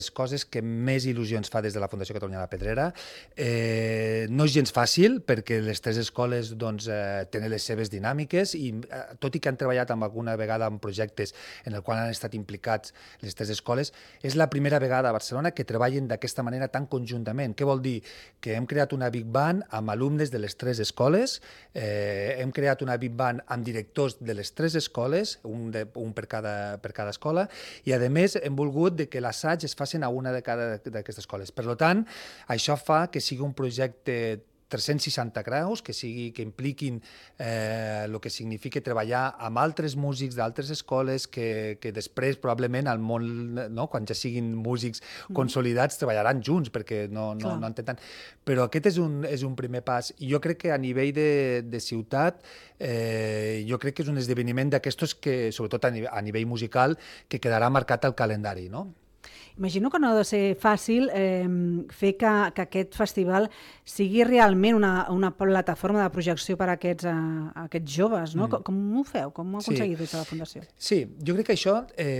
coses que més il·lusió ens fa des de la Fundació Catalunya de la Pedrera. No és gens fàcil perquè les tres escoles tenen les seves dinàmiques i tot i que han treballat alguna vegada en projectes en el qual han estat implicats les tres escoles, és la primera vegada a Barcelona que treballen d'aquesta manera tan conjuntament. Què vol dir? Que hem creat una Big Band amb alumnes de les tres escoles, hem creat una Big Band amb directors de les tres escoles, un per cada escola, i a més hem volgut que l'assaig es faci a una de cada d'aquestes escoles. Per tant, això fa que sigui un projecte 360 graus, que impliquin el que significa treballar amb altres músics d'altres escoles que després probablement al món, quan ja siguin músics consolidats, treballaran junts perquè no entenen. Però aquest és un primer pas. I jo crec que a nivell de ciutat, jo crec que és un esdeveniment d'aquestos que, sobretot a nivell musical, que quedarà marcat al calendari, no? Imagino que no ha de ser fàcil fer que aquest festival sigui realment una plataforma de projecció per a aquests joves, no? Com ho feu? Com ho aconseguiu des de la Fundació? Sí, jo crec que això...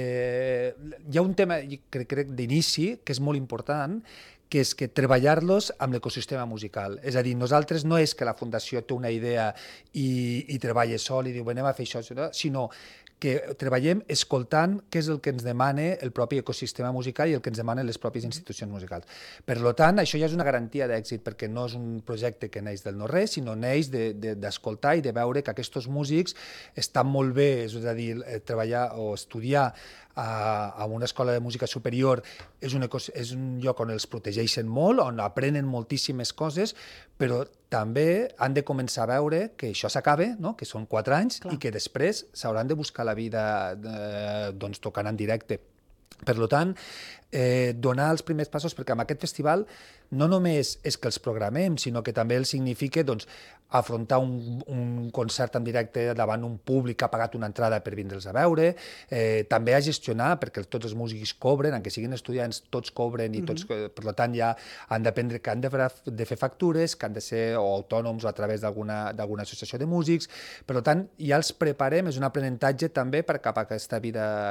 Hi ha un tema, crec, d'inici, que és molt important, que és que treballar-los amb l'ecosistema musical. És a dir, nosaltres no és que la Fundació té una idea i treballa sol i diu, anem a fer això, sinó que treballem escoltant què és el que ens demana el propi ecosistema musical i el que ens demanen les pròpies institucions musicals. Per tant, això ja és una garantia d'èxit, perquè no és un projecte que neix del no-res, sinó neix d'escoltar i de veure que aquests músics estan molt bé, és a dir, treballar o estudiar a una escola de música superior és un lloc on els protegeixen molt, on aprenen moltíssimes coses, però també han de començar a veure que això s'acaba, no? Que són 4 anys. Clar. I que després s'hauran de buscar la vida tocant en directe. Per tant, donar els primers passos, perquè amb aquest festival no només és que els programem, sinó que també els significa afrontar un concert en directe davant un públic que ha pagat una entrada per vindre'ls a veure, també a gestionar, perquè tots els músics cobren, encara siguin estudiants, tots cobren, i tots, per tant, ja han d'aprendre que han de fer factures, que han de ser autònoms o a través d'alguna associació de músics. Per tant, ja els preparem, és un aprenentatge també cap a aquesta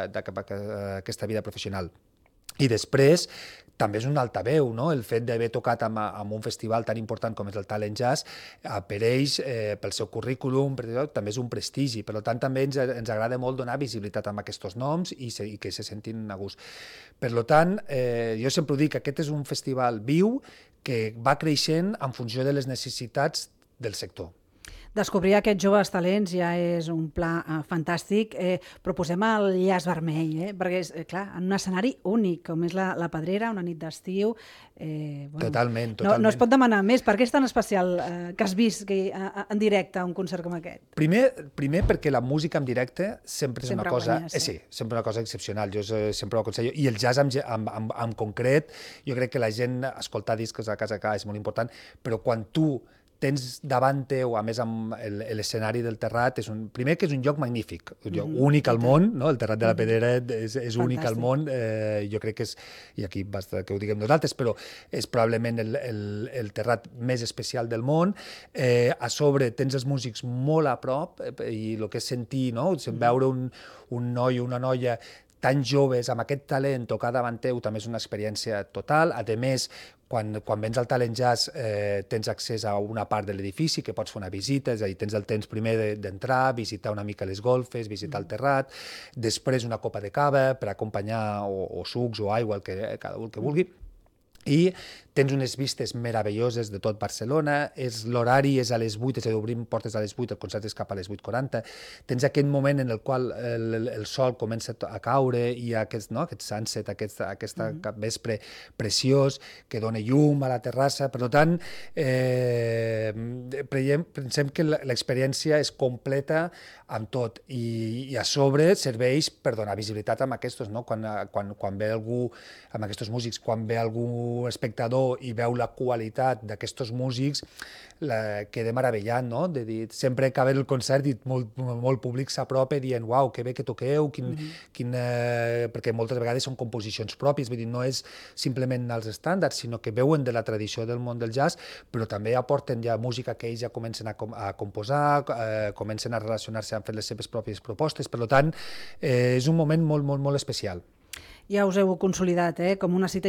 vida professional. I després, també és un altaveu, no? El fet d'haver tocat en un festival tan important com és el Talent Jazz, per ells, pel seu currículum, també és un prestigi. Per tant, també ens agrada molt donar visibilitat amb aquests noms i que se sentin a gust. Per tant, jo sempre dic que aquest és un festival viu que va creixent en funció de les necessitats del sector. Descobrir aquests joves talents ja és un pla fantàstic, però posem el llaç vermell, perquè és, clar, en un escenari únic, com és la Pedrera, una nit d'estiu... Totalment. No es pot demanar més. Per què és tan especial que has vist en directe un concert com aquest? Primer perquè la música en directe sempre és una cosa... Sí, sempre una cosa excepcional. Jo sempre ho aconsello. I el jazz en concret, jo crec que la gent escoltar discos a casa és molt important, però quan tu tens davant teu, a més amb l'escenari del Terrat, primer que és un lloc magnífic, un lloc únic al món, no? El Terrat de la Pedrera és únic al món, jo crec que és, i aquí basta que ho diguem nosaltres, però és probablement el terrat més especial del món. A sobre tens els músics molt a prop, i el que és sentir, no? Veure un noi o una noia tan joves, amb aquest talent, tocar davant teu, també és una experiència total. A més, quan vens al Talent Jazz tens accés a una part de l'edifici que pots fer una visita, és a dir, tens el temps primer d'entrar, visitar una mica les golfes, visitar el terrat, després una copa de cava per acompanyar o sucs o aigua, el que vulgui. I tens unes vistes meravelloses de tot Barcelona, l'horari és a les 8, és a dir, obrim portes a les 8, el concert és cap a les 8:40, tens aquest moment en el qual el sol comença a caure i aquest sunset, aquest vespre preciós que dona llum a la terrassa. Per tant, pensem que l'experiència és completa amb tot i a sobre serveix per donar visibilitat amb aquests, no? Quan ve algú, amb aquests músics, quan ve algú espectador i veu la qualitat d'aquests músics, queda meravellat, no? De dir, sempre acaba el concert i molt públic s'apropa dient uau, que bé que toqueu, perquè moltes vegades són composicions pròpies, vull dir, no és simplement els estàndards, sinó que veuen de la tradició del món del jazz, però també aporten ja música que ells ja comencen a composar, comencen a relacionar-se, han fet les seves pròpies propostes. Per tant, és un moment molt, molt, molt especial. Ja us heu consolidat, com una cita